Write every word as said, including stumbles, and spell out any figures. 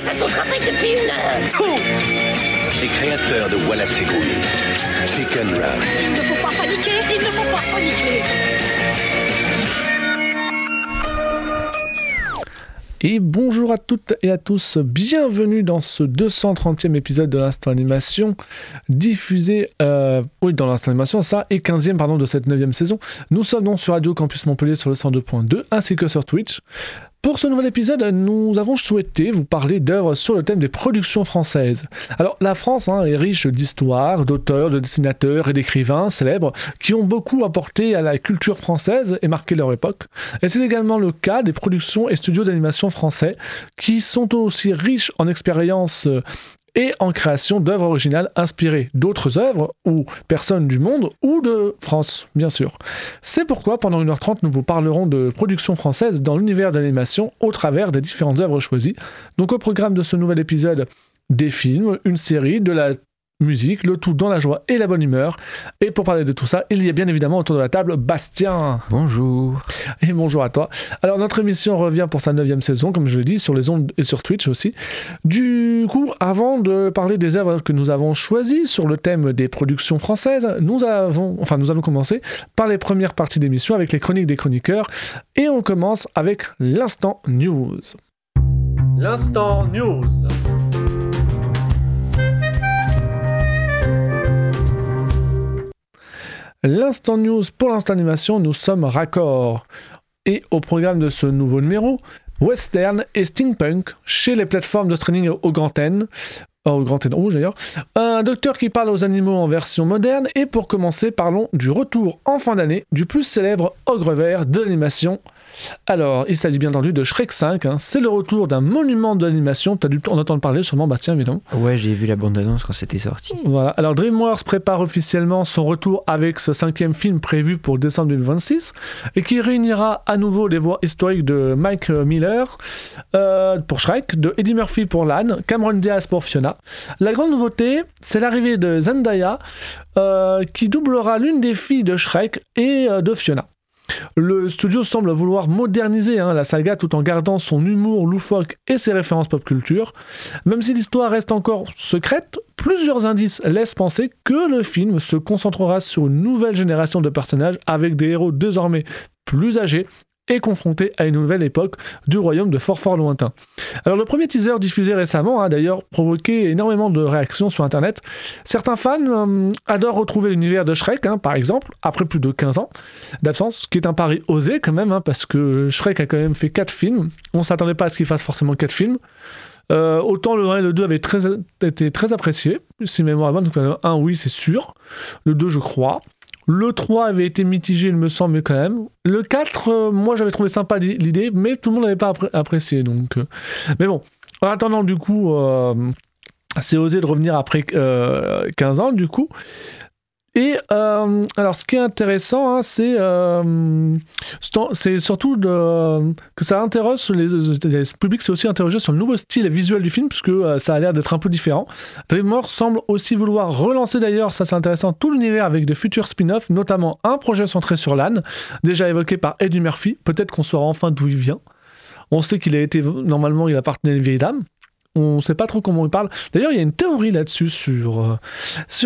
à ton travail depuis une heure. Les créateurs de Wallace et Gromit, Chicken Run. Il ne faut pas paniquer, il ne faut pas paniquer. Et bonjour à toutes et à tous, bienvenue dans ce deux cent trentième épisode de l'Instant Animation, diffusé, euh, oui dans l'Instant Animation, ça, et quinzième pardon, de cette neuvième saison. Nous sommes donc sur Radio Campus Montpellier sur le cent deux point deux, ainsi que sur Twitch. Pour ce nouvel épisode, nous avons souhaité vous parler d'œuvres sur le thème des productions françaises. Alors, la France hein, est riche d'histoires, d'auteurs, de dessinateurs et d'écrivains célèbres qui ont beaucoup apporté à la culture française et marqué leur époque. Et c'est également le cas des productions et studios d'animation français qui sont aussi riches en expériences et en création d'œuvres originales inspirées d'autres œuvres ou personnes du monde ou de France, bien sûr. C'est pourquoi, pendant une heure trente, nous vous parlerons de productions françaises dans l'univers de l'animation au travers des différentes œuvres choisies. Donc au programme de ce nouvel épisode, des films, une série, de la musique, le tout dans la joie et la bonne humeur. Et pour parler de tout ça, il y a bien évidemment autour de la table Bastien. Bonjour. Et bonjour à toi. Alors notre émission revient pour sa neuvième saison, comme je l'ai dit, sur les ondes et sur Twitch aussi. Du coup, avant de parler des œuvres que nous avons choisies sur le thème des productions françaises, nous avons, enfin nous allons commencer par les premières parties d'émission avec les chroniques des chroniqueurs. Et on commence avec l'Instant News. L'Instant News. L'Instant News pour l'Instant Animation, nous sommes raccords. Et au programme de ce nouveau numéro, western et steampunk chez les plateformes de streaming au Grand N, au Grand N rouge d'ailleurs, un docteur qui parle aux animaux en version moderne, et pour commencer, parlons du retour en fin d'année du plus célèbre ogre vert de l'animation. Alors, il s'agit bien entendu de Shrek cinq, hein. C'est le retour d'un monument de l'animation, tu as dû en entendre parler sûrement Bastien évidemment. Ouais, j'ai vu la bande-annonce quand c'était sorti. Voilà, alors DreamWorks prépare officiellement son retour avec ce cinquième film prévu pour décembre deux mille vingt-six, et qui réunira à nouveau les voix historiques de Mike Miller euh, pour Shrek, de Eddie Murphy pour Lan, Cameron Diaz pour Fiona. La grande nouveauté, c'est l'arrivée de Zendaya, euh, qui doublera l'une des filles de Shrek et euh, de Fiona. Le studio semble vouloir moderniser hein, la saga tout en gardant son humour loufoque et ses références pop culture. Même si l'histoire reste encore secrète, plusieurs indices laissent penser que le film se concentrera sur une nouvelle génération de personnages avec des héros désormais plus âgés et confrontés à une nouvelle époque du royaume de fort fort lointain. Alors le premier teaser diffusé récemment a d'ailleurs provoqué énormément de réactions sur internet. Certains fans euh, adorent retrouver l'univers de Shrek, hein, par exemple, après plus de quinze ans d'absence, ce qui est un pari osé quand même, hein, parce que Shrek a quand même fait quatre films. On ne s'attendait pas à ce qu'il fasse forcément quatre films. Euh, autant le un et le deux avaient très, été très appréciés, si mémoire est bonne, donc le un oui c'est sûr, le deux je crois. Le trois avait été mitigé, il me semble, mais quand même. Le quatre, euh, moi, j'avais trouvé sympa l'idée, mais tout le monde n'avait pas appré- apprécié. Donc, euh... Mais bon, en attendant, du coup, euh, c'est osé de revenir après euh, quinze ans, du coup. Et euh, alors, ce qui est intéressant, hein, c'est, euh, c'est surtout de, que ça interroge les, les publics, c'est aussi interrogé sur le nouveau style visuel du film, puisque euh, ça a l'air d'être un peu différent. DreamWorks semble aussi vouloir relancer d'ailleurs, ça c'est intéressant, tout l'univers avec de futurs spin-offs, notamment un projet centré sur Lan, déjà évoqué par Eddie Murphy. Peut-être qu'on saura enfin d'où il vient. On sait qu'il a été, normalement, il appartenait à une vieille dame. On ne sait pas trop comment il parle. D'ailleurs, il y a une théorie là-dessus sur, euh, sur